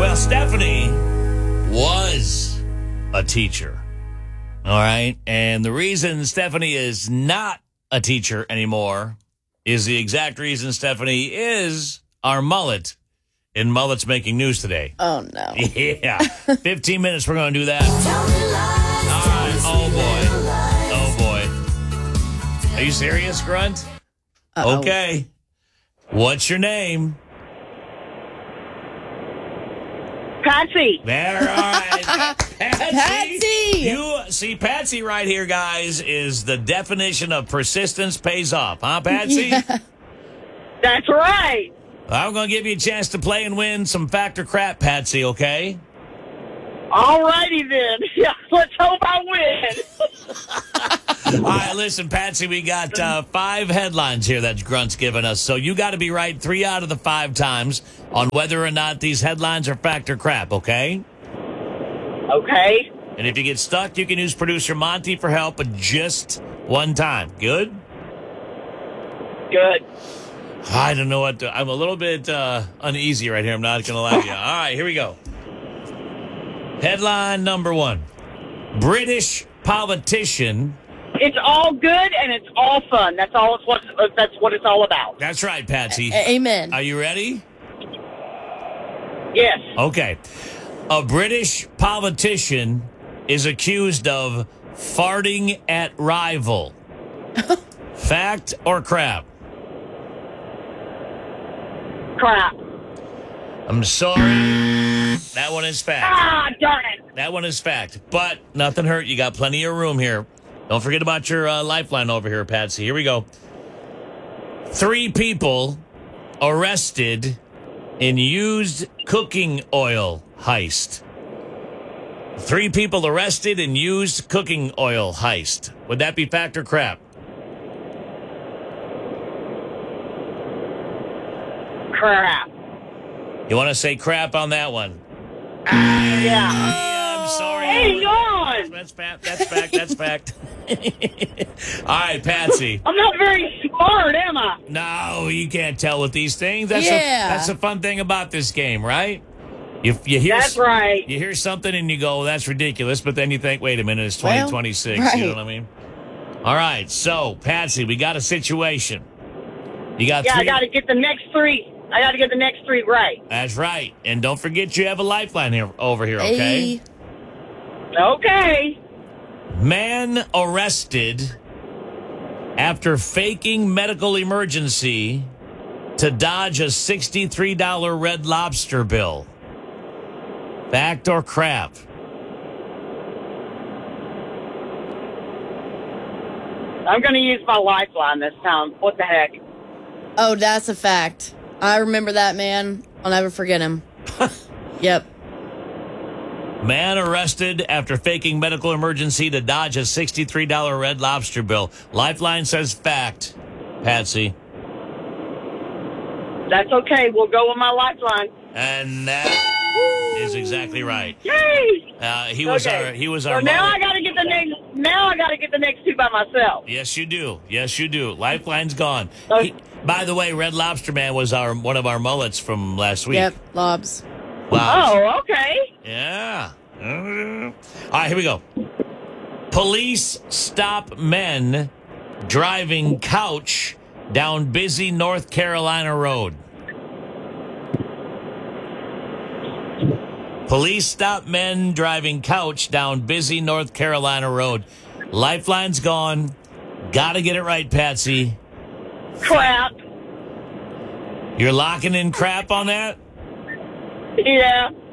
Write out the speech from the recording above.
Well, Stephanie was a teacher. All right. And the reason Stephanie is not a teacher anymore is the exact reason Stephanie is our mullet in Mullets Making News today. Oh, no. Yeah. 15 minutes, we're going to do that. All right. Oh, boy. Are you serious, Grunt? Uh-oh. Okay. What's your name? Patsy. There, all right. Patsy! You see, Patsy right here, guys, is the definition of persistence pays off. Huh, Patsy? Yeah. That's right. I'm going to give you a chance to play and win some fact or crap, Patsy, okay? All righty then. Yeah, let's hope I win. All right, listen, Patsy, we got 5 headlines here that Grunt's given us. So you got to be right 3 out of the 5 times on whether or not these headlines are fact or crap, okay? Okay. And if you get stuck, you can use producer Monty for help, but just one time. Good? Good. I don't know what I'm a little bit uneasy right here. I'm not going to lie to you. All right, here we go. Headline number 1. British politician. It's all good and it's all fun. That's what it's all about. That's right, Patsy. Amen. Are you ready? Yes. Okay. A British politician is accused of farting at rival. Fact or crap? Crap. I'm sorry. That one is fact. Ah, darn it. That one is fact. But nothing hurt. You got plenty of room here. Don't forget about your lifeline over here, Patsy. Here we go. 3 people arrested in used cooking oil heist. 3 people arrested in used cooking oil heist. Would that be fact or crap? Crap. You want to say crap on that one? Yeah. I'm sorry. Hang on. That's fact. That's fact. That's fact. All right, Patsy. I'm not very smart, am I? No, you can't tell with these things. That's Yeah. the fun thing about this game, right? You hear That's right. You hear something and you go, "That's ridiculous," but then you think, "Wait a minute, it's Well, 2026." right. You know what I mean? All right, so Patsy, we got a situation. You got Yeah, 3. I got to get the next 3. I got to get the next 3 right. That's right, and don't forget you have a lifeline here over here. Okay. Hey. Okay. Man arrested after faking medical emergency to dodge a $63 Red Lobster bill. Fact or crap? I'm going to use my lifeline this time. What the heck? Oh, that's a fact. I remember that man. I'll never forget him. Yep. Man arrested after faking medical emergency to dodge a $63 Red Lobster bill. Lifeline says fact. Patsy. That's okay. We'll go with my lifeline. And that is exactly right. Yay! He was Okay. our So now mullet. I got to get the next. Now I got to get the next 2 by myself. Yes, you do. Yes, you do. Lifeline's gone. Okay. By the way, Red Lobster Man was one of our mullets from last week. Yep. Lobs. Wow. Oh, okay. Yeah. All right, here we go. Police stop men driving couch down busy North Carolina road. Police stop men driving couch down busy North Carolina road. Lifeline's gone. Gotta get it right, Patsy. Crap. You're locking in crap on that? Yeah.